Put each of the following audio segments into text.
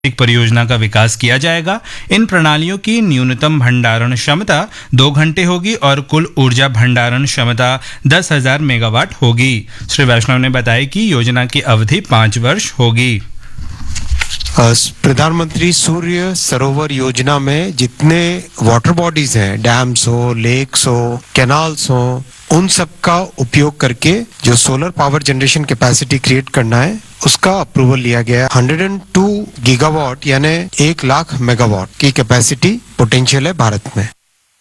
परियोजना का विकास किया जाएगा। इन प्रणालियों की न्यूनतम भंडारण क्षमता 2 घंटे होगी और कुल ऊर्जा भंडारण क्षमता 10,000 मेगावाट होगी। श्री वैष्णव ने बताया कि योजना की अवधि 5 वर्ष होगी। प्रधानमंत्री सूर्य सरोवर योजना में जितने वाटर बॉडीज हैं, डैम्स हो, लेक्स हो, कैनाल्स हो, उन सब का उपयोग करके जो solar power generation capacity create करना है उसका अप्रूवल लिया गया है। 102 गीगावाट यानी 1 लाख मेगावाट की कैपेसिटी पोटेंशियल है भारत में।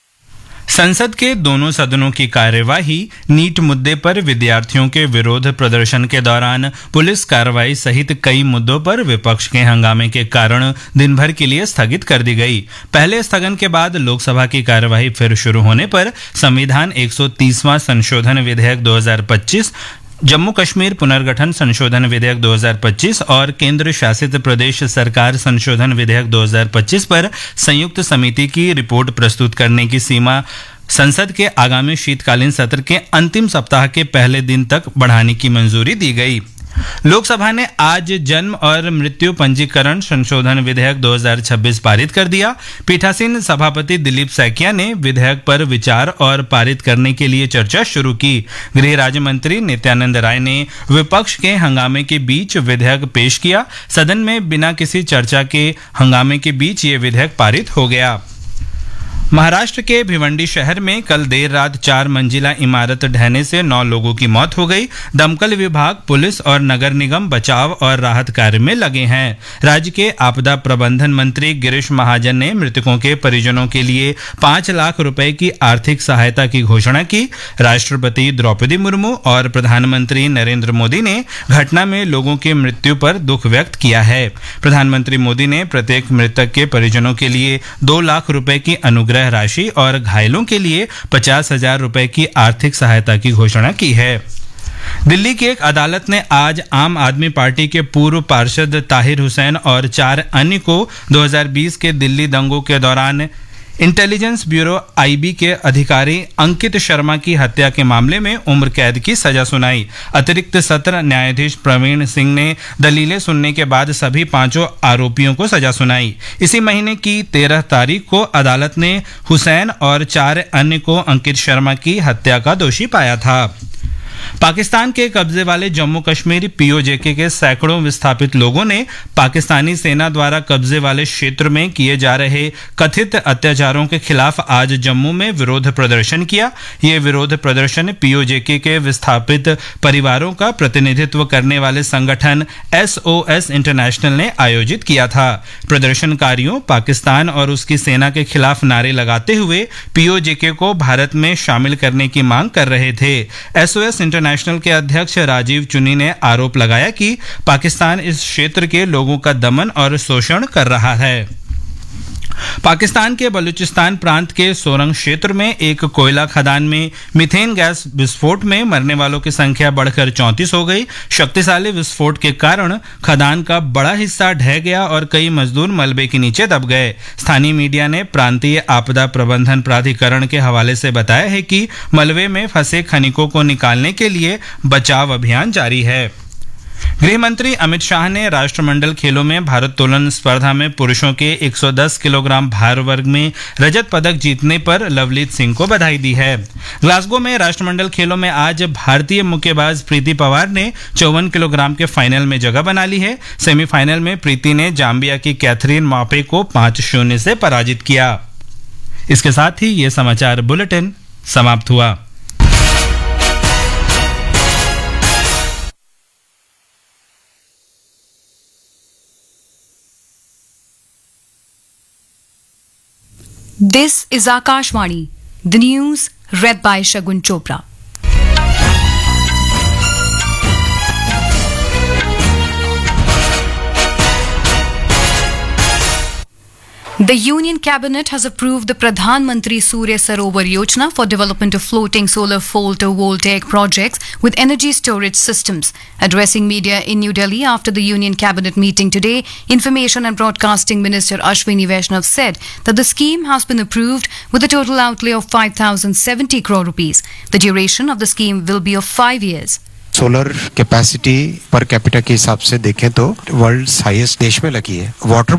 संसद के दोनों सदनों की कार्यवाही नीट मुद्दे पर विद्यार्थियों के विरोध प्रदर्शन के दौरान पुलिस कार्रवाई सहित कई मुद्दों पर विपक्ष के हंगामे के कारण दिन भर के लिए स्थगित कर दी गई। पहले स्थगन के बाद लोकसभा की कार्यवाही फिर शुरू होने पर संविधान 130वां संशोधन विधेयक 2025, जम्मू कश्मीर पुनर्गठन संशोधन विधेयक 2025 और केंद्र शासित प्रदेश सरकार संशोधन विधेयक 2025 पर संयुक्त समिति की रिपोर्ट प्रस्तुत करने की सीमा संसद के आगामी शीतकालीन सत्र के अंतिम सप्ताह के पहले दिन तक बढ़ाने की मंजूरी दी गई। लोकसभा ने आज जन्म और मृत्यु पंजीकरण संशोधन विधेयक 2026 पारित कर दिया। पीठासीन सभापति दिलीप सैकिया ने विधेयक पर विचार और पारित करने के लिए चर्चा शुरू की। गृह राज्य मंत्री नित्यानंद राय ने विपक्ष के हंगामे के बीच विधेयक पेश किया। सदन में बिना किसी चर्चा के हंगामे के बीच ये विधेयक पारित हो गया। महाराष्ट्र के भिवंडी शहर में कल देर रात 4 मंजिला इमारत ढहने से 9 लोगों की मौत हो गई। दमकल विभाग, पुलिस और नगर निगम बचाव और राहत कार्य में लगे हैं। राज्य के आपदा प्रबंधन मंत्री गिरीश महाजन ने मृतकों के परिजनों के लिए 5 लाख रुपए की आर्थिक सहायता की घोषणा की। राष्ट्रपति द्रौपदी मुर्मू और प्रधानमंत्री नरेंद्र मोदी ने घटना में लोगों की मृत्यु पर दुख व्यक्त किया है। प्रधानमंत्री मोदी ने प्रत्येक मृतक के परिजनों के लिए 2 लाख रुपए की अनुग्रह राशि और घायलों के लिए 50,000 रुपए की आर्थिक सहायता की घोषणा की है। दिल्ली की एक अदालत ने आज आम आदमी पार्टी के पूर्व पार्षद ताहिर हुसैन और 4 अन्य को 2020 के दिल्ली दंगों के दौरान इंटेलिजेंस ब्यूरो आईबी के अधिकारी अंकित शर्मा की हत्या के मामले में उम्र कैद की सजा सुनाई। अतिरिक्त सत्र न्यायाधीश प्रवीण सिंह ने दलीलें सुनने के बाद सभी 5 आरोपियों को सजा सुनाई। इसी महीने की 13 तारीख को अदालत ने हुसैन और 4 अन्य को अंकित शर्मा की हत्या का दोषी पाया था। पाकिस्तान के कब्जे वाले जम्मू कश्मीर पीओजेके के सैकड़ों विस्थापित लोगों ने पाकिस्तानी सेना द्वारा कब्जे वाले क्षेत्र में किए जा रहे कथित अत्याचारों के खिलाफ आज जम्मू में विरोध प्रदर्शन किया। ये विरोध प्रदर्शन पीओजेके के विस्थापित परिवारों का प्रतिनिधित्व करने वाले संगठन SOS इंटरनेशनल ने आयोजित किया था। प्रदर्शनकारियों पाकिस्तान और उसकी सेना के खिलाफ नारे लगाते हुए पीओजेके को भारत में शामिल करने की मांग कर रहे थे। SOS इंटरनेशनल के अध्यक्ष राजीव चुनी ने आरोप लगाया कि पाकिस्तान इस क्षेत्र के लोगों का दमन और शोषण कर रहा है। पाकिस्तान के बलूचिस्तान प्रांत के सोरंग क्षेत्र में एक कोयला खदान में मीथेन गैस विस्फोट में मरने वालों की संख्या बढ़कर 34 हो गई। शक्तिशाली विस्फोट के कारण खदान का बड़ा हिस्सा ढह गया और कई मजदूर मलबे के नीचे दब गए। स्थानीय मीडिया ने प्रांतीय आपदा प्रबंधन प्राधिकरण के हवाले से बताया है कि मलबे में फंसे खनिकों को निकालने के लिए बचाव अभियान जारी है। गृह मंत्री अमित शाह ने राष्ट्रमंडल खेलों में भारोत्तोलन स्पर्धा में पुरुषों के 110 किलोग्राम भार वर्ग में रजत पदक जीतने पर लवलीत सिंह को बधाई दी है। ग्लासगो में राष्ट्रमंडल खेलों में आज भारतीय मुक्केबाज प्रीति पवार ने 54 किलोग्राम के फाइनल में जगह बना ली है। सेमीफाइनल में प्रीति ने जाम्बिया की कैथरीन मापे को 5-0 से पराजित किया। इसके साथ ही ये समाचार बुलेटिन समाप्त हुआ। This is Akashvani, the news read by Shagun Chopra. The Union Cabinet has approved the Pradhan Mantri Surya Sarovar Yojana for development of floating solar photovoltaic projects with energy storage systems. Addressing media in New Delhi after the Union Cabinet meeting today, Information and Broadcasting Minister Ashwini Vaishnav said that the scheme has been approved with a total outlay of 5,070 crore rupees. The duration of the scheme will be of 5 years. Solar capacity per capita के हिसाब से देखें तो world highest देश में लगी है। Water